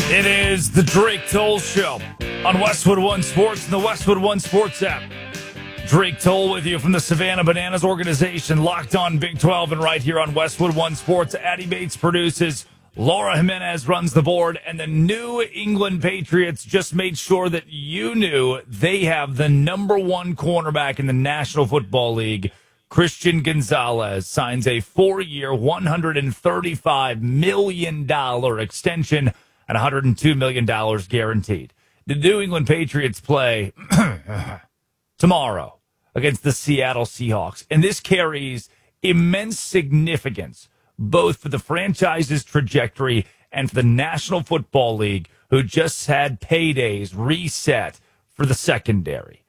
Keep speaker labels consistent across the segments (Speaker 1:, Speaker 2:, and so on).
Speaker 1: It is the Drake Toll Show on Westwood One Sports and the Westwood One Sports app. Drake Toll with you from the Savannah Bananas organization, Locked On Big 12, and right here on Westwood One Sports. Addie Bates produces, Laura Jimenez runs the board, and the New England Patriots just made sure that you knew they have the number one cornerback in the National Football League. Christian Gonzalez signs a 4-year, $135 million extension and $102 million guaranteed. The New England Patriots play tomorrow against the Seattle Seahawks, and this carries immense significance both for the franchise's trajectory and for the National Football League, who just had paydays reset for the secondary.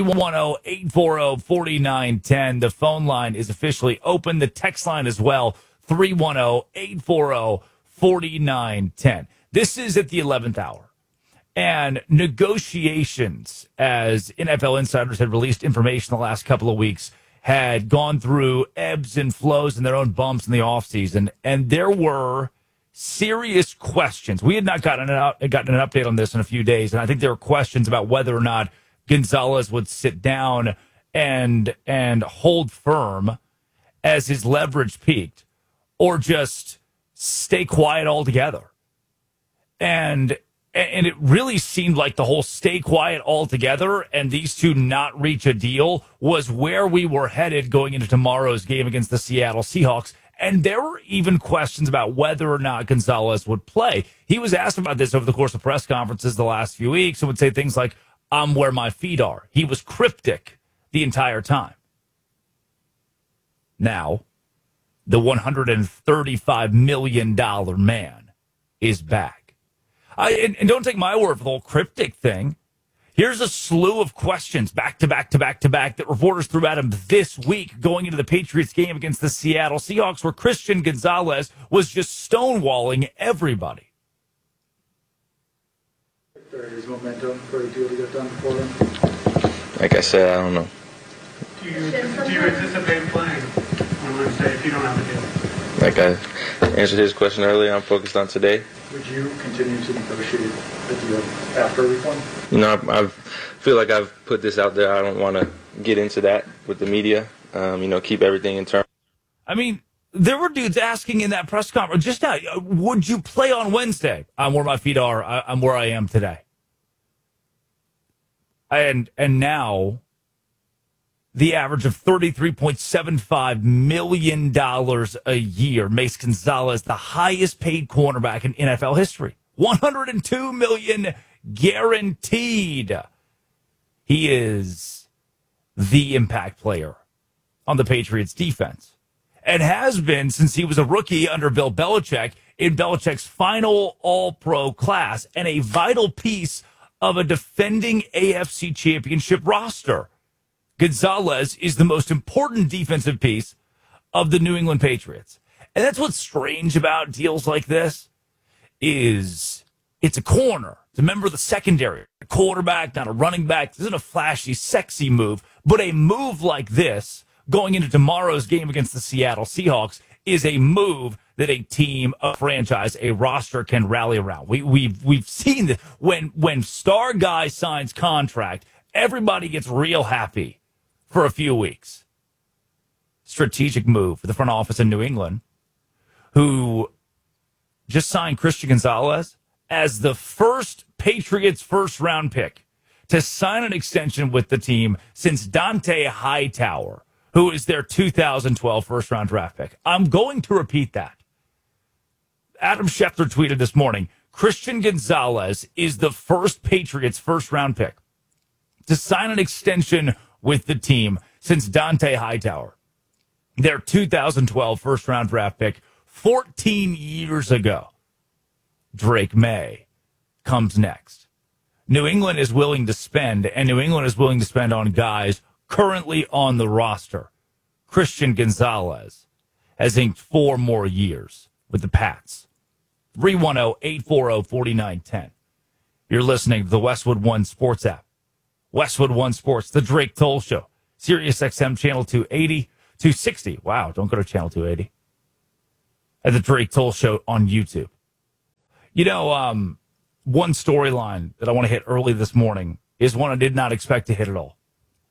Speaker 1: 310-840-4910. The phone line is officially open. The text line as well, 310-840-4910. This is at the 11th hour. And negotiations, as NFL insiders had released information the last couple of weeks, had gone through ebbs and flows and their own bumps in the offseason. And there were serious questions. We had not gotten an update on this in a few days. And I think there were questions about whether or not Gonzalez would sit down and hold firm as his leverage peaked, or just stay quiet altogether. And it really seemed like the whole stay quiet altogether and these two not reach a deal was where we were headed going into tomorrow's game against the Seattle Seahawks. And there were even questions about whether or not Gonzalez would play. He was asked about this over the course of press conferences the last few weeks and would say things like, "I'm where my feet are." He was cryptic the entire time. Now, the $135 million man is back. And don't take my word for the whole cryptic thing. Here's a slew of questions back to back that reporters threw at him this week going into the Patriots game against the Seattle Seahawks, where Christian Gonzalez was just stonewalling everybody.
Speaker 2: There is momentum for a deal to get done before then?
Speaker 3: Like I said, I don't know.
Speaker 4: Do you anticipate playing on Wednesday if you don't have a deal?
Speaker 3: Like I answered his question earlier, I'm focused on today.
Speaker 2: Would you continue to negotiate a deal after week one?
Speaker 3: You know, I feel like I've put this out there. I don't want to get into that with the media. Keep everything internal.
Speaker 1: I mean, there were dudes asking in that press conference just now, would you play on Wednesday? I'm where my feet are. I'm where I am today. And now the average of $33.75 million a year makes Gonzalez the highest paid cornerback in NFL history. $102 million guaranteed. He is the impact player on the Patriots defense and has been since he was a rookie under Bill Belichick in Belichick's final All-Pro class and a vital piece of a defending AFC Championship roster. Gonzalez is the most important defensive piece of the New England Patriots. And that's what's strange about deals like this is it's a corner. It's a member of the secondary, a quarterback, not a running back. This isn't a flashy, sexy move, but a move like this going into tomorrow's game against the Seattle Seahawks is a move that a team, a franchise, a roster can rally around. We've seen this when star guy signs contract, everybody gets real happy for a few weeks. Strategic move for the front office in New England, who just signed Christian Gonzalez as the first Patriots first-round pick to sign an extension with the team since Dante Hightower, who is their 2012 first-round draft pick. I'm going to repeat that. Adam Schefter tweeted this morning, Christian Gonzalez is the first Patriots first-round pick to sign an extension with the team since Dante Hightower, their 2012 first-round draft pick 14 years ago. Drake May comes next. New England is willing to spend, and New England is willing to spend on guys currently on the roster. Christian Gonzalez has inked 4 more years with the Pats. 310-840-4910. You're listening to the Westwood One Sports app. Westwood One Sports, the Drake Toll Show. Sirius XM Channel 280, 260. Wow, don't go to Channel 280. And the Drake Toll Show on YouTube. You know, one storyline that I want to hit early this morning is one I did not expect to hit at all.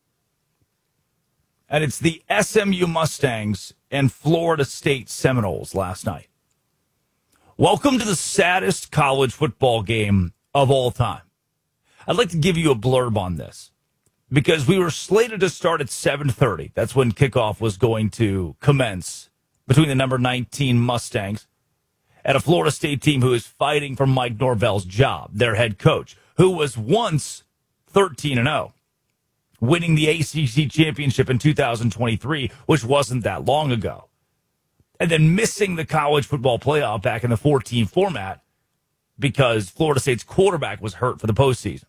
Speaker 1: And it's the SMU Mustangs and Florida State Seminoles last night. Welcome to the saddest college football game of all time. I'd like to give you a blurb on this because we were slated to start at 7:30. That's when kickoff was going to commence between the number 19 Mustangs and a Florida State team who is fighting for Mike Norvell's job, their head coach, who was once 13-0. Winning the ACC championship in 2023, which wasn't that long ago. And then missing the college football playoff back in the 14 format because Florida State's quarterback was hurt for the postseason.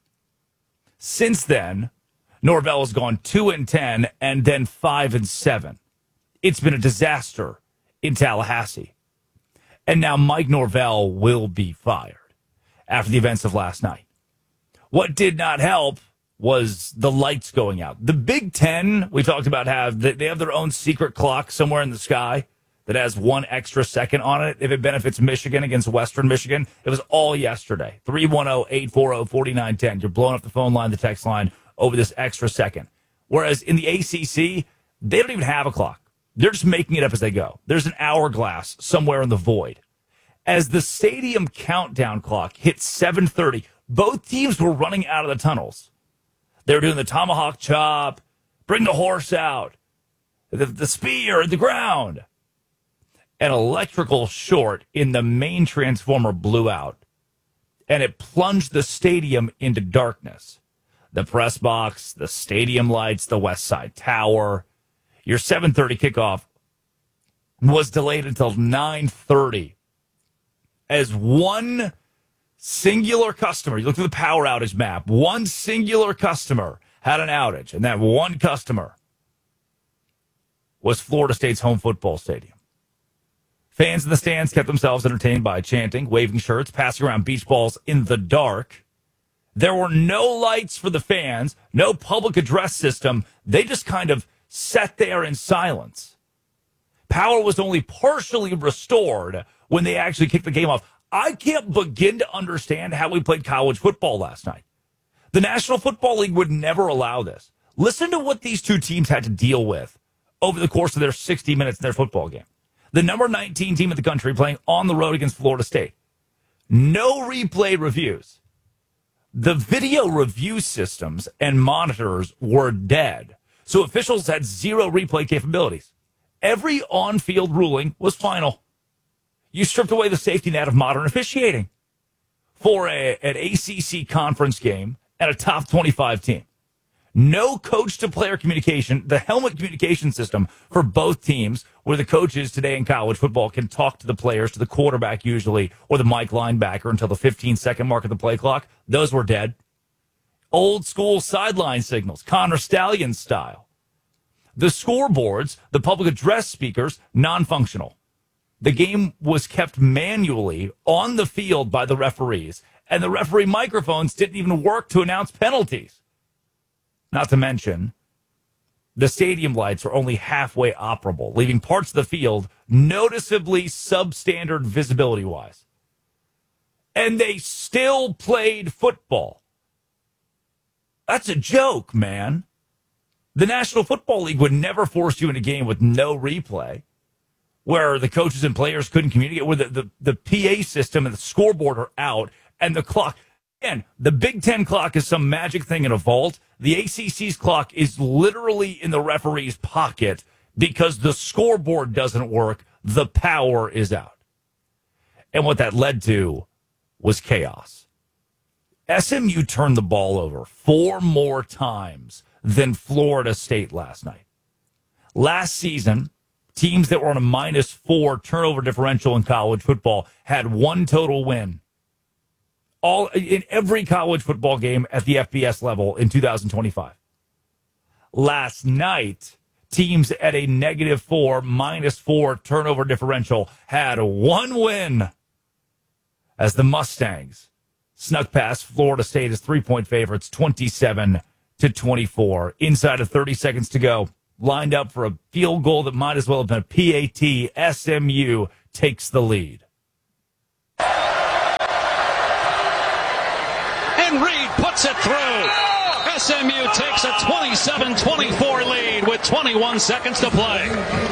Speaker 1: Since then, Norvell has gone 2-10 and then 5-7. It's been a disaster in Tallahassee. And now Mike Norvell will be fired after the events of last night. What did not help was the lights going out. The Big Ten, we talked about, they have their own secret clock somewhere in the sky that has 1 extra second on it. If it benefits Michigan against Western Michigan, it was all yesterday. 310-840-4910. You're blowing up the phone line, the text line over this extra second. Whereas in the ACC, they don't even have a clock. They're just making it up as they go. There's an hourglass somewhere in the void. As the stadium countdown clock hit 7:30, both teams were running out of the tunnels. They were doing the tomahawk chop, bring the horse out, the spear at the ground. An electrical short in the main transformer blew out, and it plunged the stadium into darkness. The press box, the stadium lights, the West Side Tower. Your 7:30 kickoff was delayed until 9:30 as one singular customer, you look at the power outage map, one singular customer had an outage, and that one customer was Florida State's home football stadium. Fans in the stands kept themselves entertained by chanting, waving shirts, passing around beach balls in the dark. There were no lights for the fans, no public address system. They just kind of sat there in silence. Power was only partially restored when they actually kicked the game off. I can't begin to understand how we played college football last night. The National Football League would never allow this. Listen to what these two teams had to deal with over the course of their 60 minutes in their football game. The number 19 team in the country playing on the road against Florida State. No replay reviews. The video review systems and monitors were dead, so officials had zero replay capabilities. Every on-field ruling was final. You stripped away the safety net of modern officiating for an ACC conference game and a top 25 team. No coach-to-player communication, the helmet communication system for both teams, where the coaches today in college football can talk to the players, to the quarterback usually, or the Mike linebacker until the 15-second mark of the play clock. Those were dead. Old-school sideline signals, Connor Stallion style. The scoreboards, the public address speakers, non-functional. The game was kept manually on the field by the referees, and the referee microphones didn't even work to announce penalties. Not to mention, the stadium lights are only halfway operable, leaving parts of the field noticeably substandard visibility-wise. And they still played football. That's a joke, man. The National Football League would never force you in a game with no replay, where the coaches and players couldn't communicate, where the PA system and the scoreboard are out, and the clock. And the Big Ten clock is some magic thing in a vault. The ACC's clock is literally in the referee's pocket because the scoreboard doesn't work. The power is out. And what that led to was chaos. SMU turned the ball over 4 more times than Florida State last night. Last season, teams that were on a -4 turnover differential in college football had 1 total win. All in every college football game at the FBS level in 2025. Last night, teams at a -4, -4 turnover differential had 1 win as the Mustangs snuck past Florida State as 3-point favorites, 27-24. Inside of 30 seconds to go, lined up for a field goal that might as well have been a PAT. SMU takes the lead.
Speaker 5: puts it through. SMU takes a 27-24 lead with 21 seconds to play.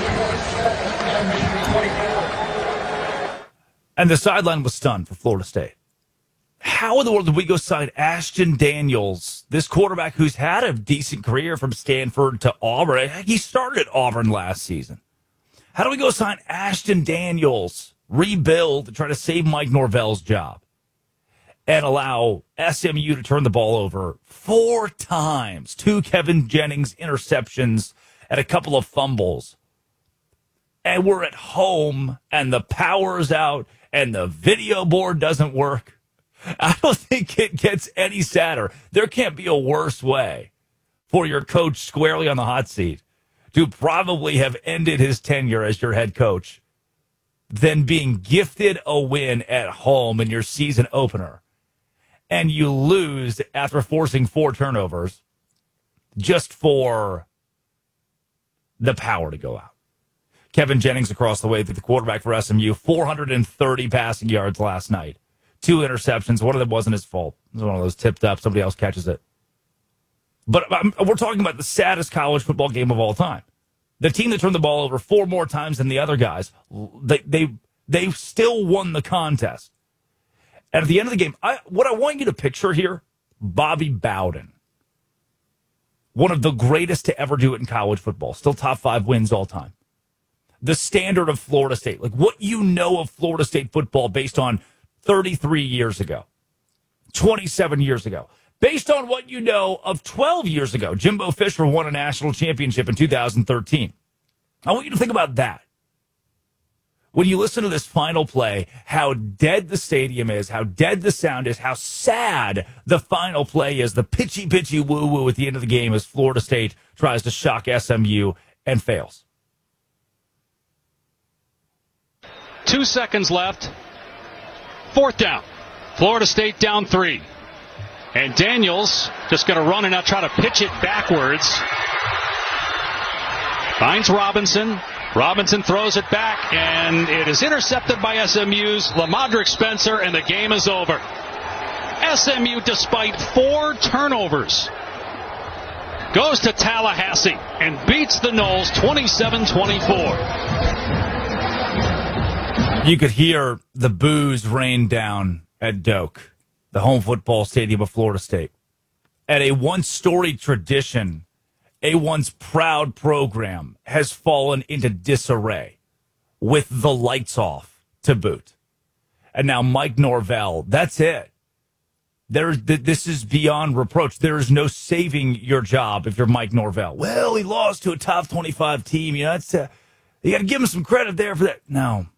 Speaker 1: And the sideline was stunned for Florida State. How in the world did we go sign Ashton Daniels, this quarterback who's had a decent career from Stanford to Auburn? He started at Auburn last season. How do we go sign Ashton Daniels, rebuild, and try to save Mike Norvell's job, and allow SMU to turn the ball over 4 times, 2 Kevin Jennings interceptions and a couple of fumbles? And we're at home, and the power's out, and the video board doesn't work. I don't think it gets any sadder. There can't be a worse way for your coach squarely on the hot seat to probably have ended his tenure as your head coach than being gifted a win at home in your season opener, and you lose after forcing 4 turnovers just for the power to go out. Kevin Jennings across the way, the quarterback for SMU, 430 passing yards last night. 2 interceptions. One of them wasn't his fault. It was one of those tipped up. Somebody else catches it. But we're talking about the saddest college football game of all time. The team that turned the ball over 4 more times than the other guys, they still won the contest. And at the end of the game, what I want you to picture here, Bobby Bowden, one of the greatest to ever do it in college football, still top 5 wins all time. The standard of Florida State, like what you know of Florida State football based on 33 years ago, 27 years ago, based on what you know of 12 years ago. Jimbo Fisher won a national championship in 2013. I want you to think about that. When you listen to this final play, how dead the stadium is, how dead the sound is, how sad the final play is, the pitchy woo-woo at the end of the game as Florida State tries to shock SMU and fails.
Speaker 5: 2 seconds left. 4th down. Florida State down 3. And Daniels just going to run and now try to pitch it backwards. Finds Robinson. Robinson throws it back, and it is intercepted by SMU's Lamadrick Spencer, and the game is over. SMU, despite 4 turnovers, goes to Tallahassee and beats the Noles 27-24.
Speaker 1: You could hear the boos rain down at Doak, the home football stadium of Florida State. At a once storied tradition, a once proud program has fallen into disarray with the lights off to boot. And now Mike Norvell, that's it. This is beyond reproach. There is no saving your job if you're Mike Norvell. Well, he lost to a top 25 team. You know, you got to give him some credit there for that. No.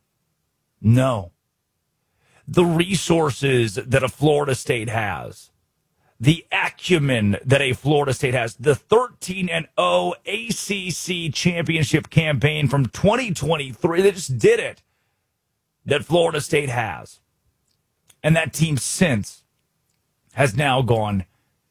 Speaker 1: The resources that a Florida State has, the acumen that a Florida State has, the 13-0 ACC championship campaign from 2023, they just did it, that Florida State has. And that team since has now gone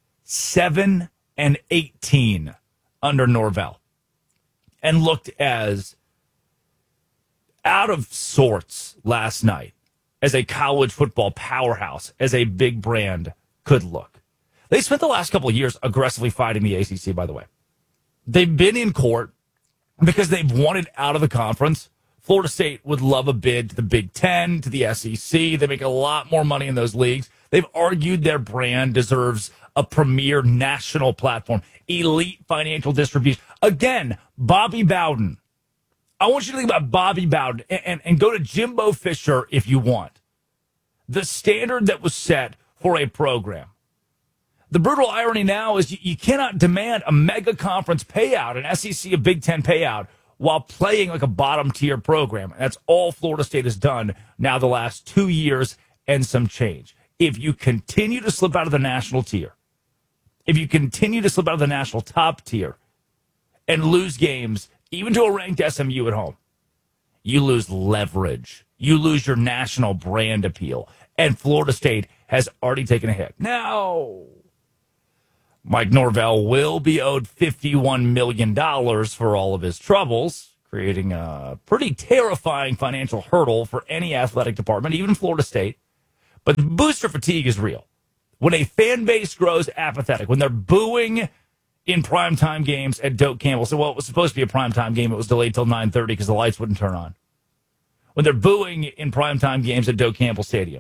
Speaker 1: 7-18 under Norvell and looked as out of sorts last night as a college football powerhouse, as a big brand could look. They spent the last couple of years aggressively fighting the ACC, by the way. They've been in court because they've wanted out of the conference. Florida State would love a bid to the Big Ten, to the SEC. They make a lot more money in those leagues. They've argued their brand deserves a premier national platform, elite financial distribution. Again, Bobby Bowden. I want you to think about Bobby Bowden and go to Jimbo Fisher if you want. The standard that was set for a program. The brutal irony now is you cannot demand a mega conference payout, an SEC, a Big Ten payout, while playing like a bottom-tier program. And that's all Florida State has done now the last 2 years and some change. If you continue to slip out of the national tier, if you continue to slip out of the national top tier and lose games, even to a ranked SMU at home, you lose leverage. You lose your national brand appeal. And Florida State has already taken a hit. Now, Mike Norvell will be owed $51 million for all of his troubles, creating a pretty terrifying financial hurdle for any athletic department, even Florida State. But the booster fatigue is real. When a fan base grows apathetic, when they're booing in primetime games at Doak Campbell, so well, it was supposed to be a primetime game. It was delayed till 9:30 because the lights wouldn't turn on. When they're booing in primetime games at Doak Campbell Stadium,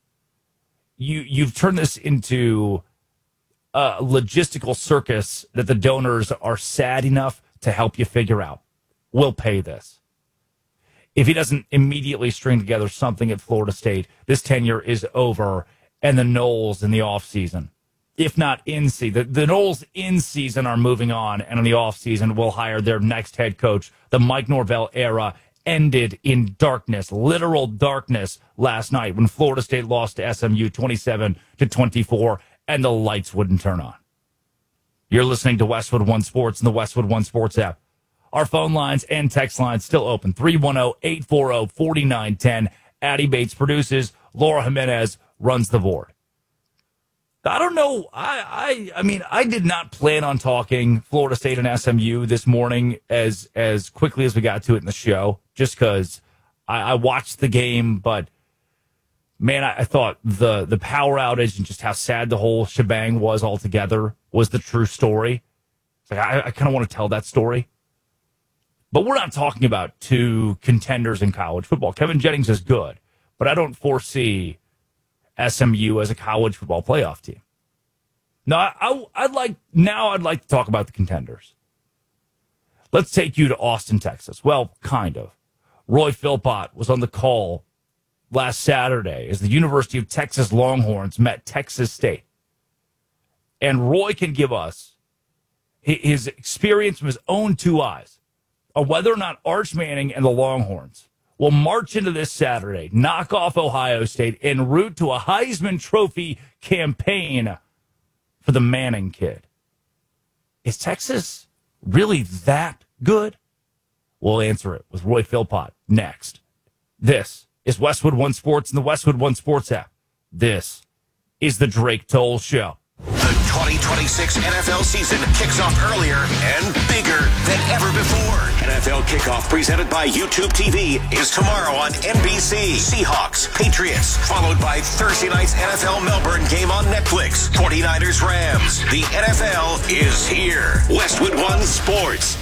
Speaker 1: you've turned this into a logistical circus that the donors are sad enough to help you figure out. We'll pay this. If he doesn't immediately string together something at Florida State, this tenure is over, and the Noles in the offseason, if not in season, the Noles in season are moving on, and in the offseason will hire their next head coach. The Mike Norvell era ended in darkness, literal darkness, last night when Florida State lost to SMU 27-24, and the lights wouldn't turn on. You're listening to Westwood One Sports and the Westwood One Sports app. Our phone lines and text lines still open. 310-840-4910. Addie Bates produces. Laura Jimenez runs the board. I don't know. I mean, I did not plan on talking Florida State and SMU this morning as quickly as we got to it in the show, just because I watched the game. But, man, I thought the power outage and just how sad the whole shebang was altogether was the true story. Like, I kind of want to tell that story. But we're not talking about two contenders in college football. Kevin Jennings is good, but I don't foresee SMU as a college football playoff team. No, I'd like to talk about the contenders. Let's take you to Austin, Texas. Well, kind of. Roy Philpott was on the call last Saturday as the University of Texas Longhorns met Texas State. And Roy can give us his experience from his own two eyes of whether or not Arch Manning and the Longhorns will march into this Saturday, knock off Ohio State, en route to a Heisman Trophy campaign for the Manning kid. Is Texas really that good? We'll answer it with Roy Philpott next. This is Westwood One Sports and the Westwood One Sports app. This is the Drake Toll Show.
Speaker 6: The 2026 NFL season kicks off earlier and bigger than ever before. NFL Kickoff, presented by YouTube TV, is tomorrow on NBC. Seahawks, Patriots, followed by Thursday night's NFL Melbourne game on Netflix. 49ers, Rams. The NFL is here. Westwood One Sports.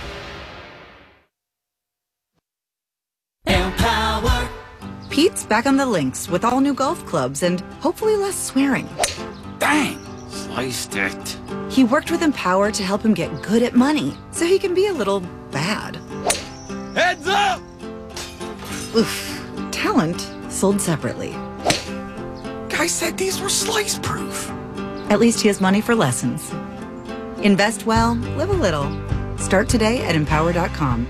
Speaker 7: Empower. Pete's back on the links with all new golf clubs and hopefully less swearing.
Speaker 8: Dang, sliced it.
Speaker 7: He worked with Empower to help him get good at money, so he can be a little bad.
Speaker 8: Heads up!
Speaker 7: Oof. Talent sold separately.
Speaker 8: Guy said these were slice proof.
Speaker 7: At least he has money for lessons. Invest well, live a little. Start today at Empower.com.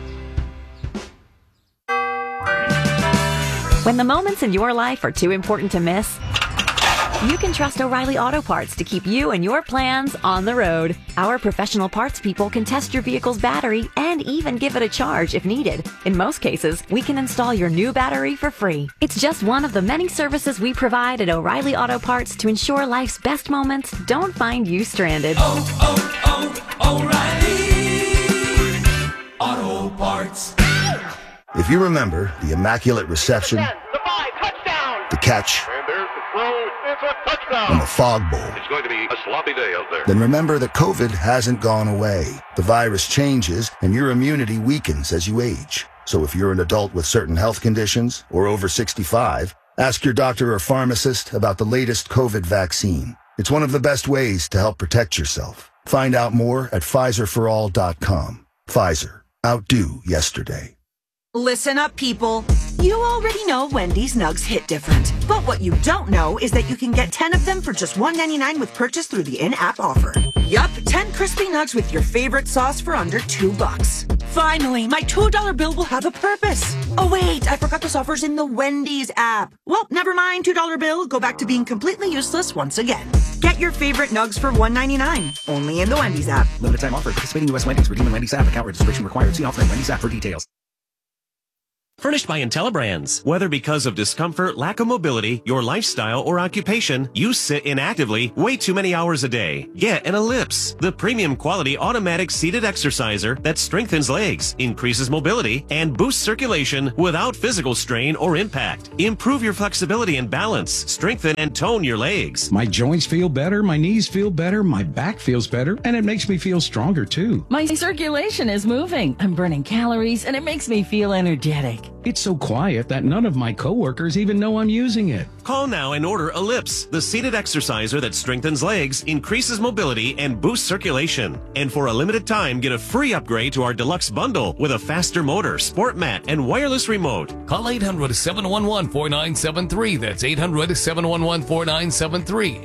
Speaker 9: When the moments in your life are too important to miss, you can trust O'Reilly Auto Parts to keep you and your plans on the road. Our professional parts people can test your vehicle's battery and even give it a charge if needed. In most cases, we can install your new battery for free. It's just one of the many services we provide at O'Reilly Auto Parts to ensure life's best moments don't find you stranded.
Speaker 6: O'Reilly Auto Parts.
Speaker 10: If you remember the Immaculate Reception, the catch, and the fog bowl,
Speaker 11: it's going to be a sloppy day out there.
Speaker 10: Then remember that COVID hasn't gone away. The virus changes and your immunity weakens as you age. So if you're an adult with certain health conditions or over 65, ask your doctor or pharmacist about the latest COVID vaccine. It's one of the best ways to help protect yourself. Find out more at PfizerForAll.com. Pfizer. Outdo yesterday.
Speaker 12: Listen up, people. You already know Wendy's Nugs hit different. But what you don't know is that you can get 10 of them for just $1.99 with purchase through the in-app offer. Yup, 10 crispy nugs with your favorite sauce for under $2. Finally, my $2 bill will have a purpose. Oh wait, I forgot this offer's in the Wendy's app. Well, never mind, $2 bill. Go back to being completely useless once again. Get your favorite nugs for $1.99. Only in the Wendy's app.
Speaker 13: Limited time offer. Participating U.S. Wendy's. Redeem in Wendy's app. Account registration required. See offer in Wendy's app for details. Furnished by IntelliBrands. Whether because of discomfort, lack of mobility, your lifestyle, or occupation, you sit inactively way too many hours a day. Get an Ellipse, the premium quality automatic seated exerciser that strengthens legs, increases mobility, and boosts circulation without physical strain or impact. Improve your flexibility and balance, strengthen and tone your legs.
Speaker 14: My joints feel better, my knees feel better, my back feels better, and it makes me feel stronger too.
Speaker 15: My circulation is moving. I'm burning calories, and it makes me feel energetic.
Speaker 14: It's so quiet that none of my coworkers even know I'm using it.
Speaker 13: Call now and order Ellipse, the seated exerciser that strengthens legs, increases mobility, and boosts circulation. And for a limited time, get a free upgrade to our deluxe bundle with a faster motor, sport mat, and wireless remote.
Speaker 16: Call 800-711-4973. That's 800-711-4973.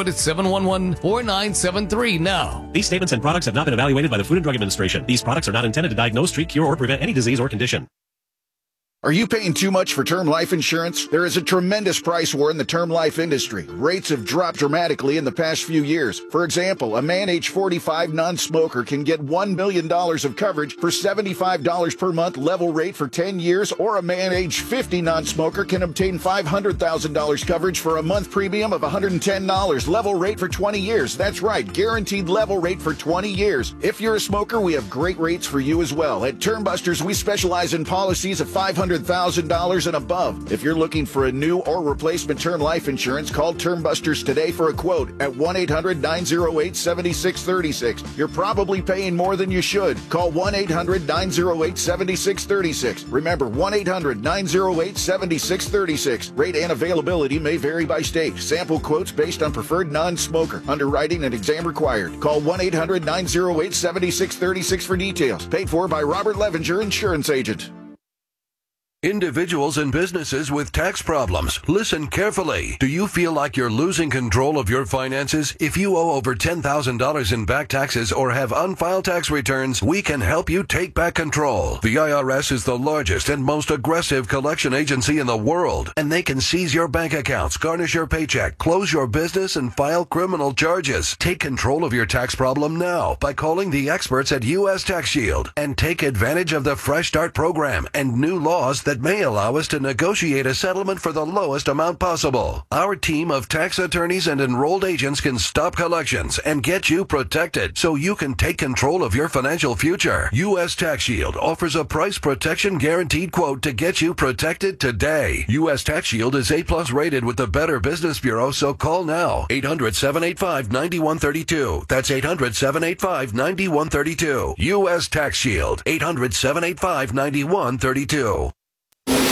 Speaker 16: 800-711-4973 now.
Speaker 13: These statements and products have not been evaluated by the Food and Drug Administration. These products are not intended to diagnose, treat, cure, or prevent any disease or condition.
Speaker 17: Are you paying too much for term life insurance? There is a tremendous price war in the term life industry. Rates have dropped dramatically in the past few years. For example, a man age 45 non-smoker can get $1 million of coverage for $75 per month level rate for 10 years, or a man age 50 non-smoker can obtain $500,000 coverage for a month premium of $110 level rate for 20 years. That's right, guaranteed level rate for 20 years. If you're a smoker, we have great rates for you as well. At Term Busters, we specialize in policies of $500,000 and above. If you're looking for a new or replacement term life insurance, call Term Busters today for a quote at 1-800-908-7636. You're probably paying more than you should. Call 1-800-908-7636. Remember, 1-800-908-7636. Rate and availability may vary by state. Sample quotes based on preferred non-smoker. Underwriting and exam required. Call 1-800-908-7636 for details. Paid for by Robert Levenger, Insurance Agent.
Speaker 11: Individuals and businesses with tax problems, listen carefully. Do you feel like you're losing control of your finances? If you owe over $10,000 in back taxes or have unfiled tax returns, we can help you take back control. The IRS is the largest and most aggressive collection agency in the world, and they can seize your bank accounts, garnish your paycheck, close your business, and file criminal charges. Take control of your tax problem now by calling the experts at U.S. Tax Shield and take advantage of the Fresh Start program and new laws that may allow us to negotiate a settlement for the lowest amount possible. Our team of tax attorneys and enrolled agents can stop collections and get you protected so you can take control of your financial future. U.S. Tax Shield offers a price protection guaranteed quote to get you protected today. U.S. Tax Shield is A+ rated with the Better Business Bureau, so call now. 800-785-9132. That's 800-785-9132. U.S. Tax Shield. 800-785-9132.